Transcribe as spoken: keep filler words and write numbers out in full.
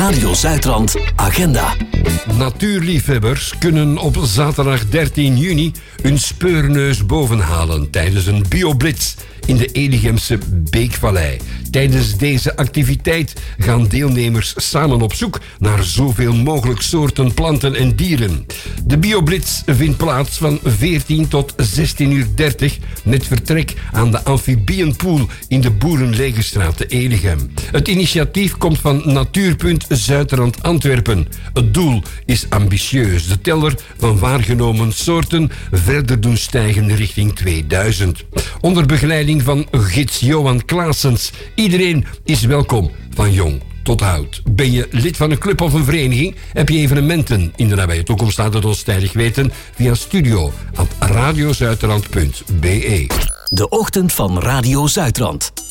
Radio Zuidrand Agenda. Natuurliefhebbers kunnen op zaterdag dertien juni hun speurneus bovenhalen tijdens een bioblitz in de Eligemse Beekvallei. Tijdens deze activiteit gaan deelnemers samen op zoek naar zoveel mogelijk soorten planten en dieren. De bioblitz vindt plaats van veertien tot zestien uur dertig met vertrek aan de Amfibieënpoel in de Boerenlegerstraat te Eligem. Het initiatief komt van Natuurpunt Zuidrand Antwerpen. Het doel is ambitieus. De teller van waargenomen soorten verder doen stijgen richting tweeduizend. Onder begeleiding van gids Johan Klaasens. Iedereen is welkom, van jong tot oud. Ben je lid van een club of een vereniging? Heb je evenementen in de nabije toekomst? Laat het ons tijdig weten via studio at radiozuidrand punt be. De ochtend van Radio Zuidrand.